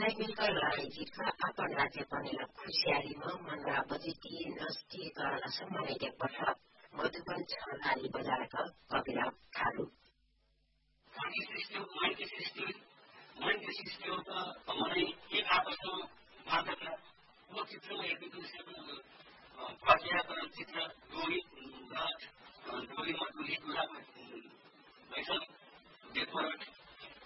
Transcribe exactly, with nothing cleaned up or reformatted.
नाइ मिलकर लड़ाई जीतकर अपन राज्य बनेला खुशियालीमा मनरा बजिती नस्ती करला सम्माने के पठक मधुबन छलाली बजारका कविरा थारू खाने सिस्टम माइके सिस्टम माइके सिस्टम त मलाई एक आपसमा बाधक वो चित्रमा हेर्नु सक्नु पर्यावरण चित्र रोहित घाट रोहित मधुलित कुरा भइसक्यो डेकोरेट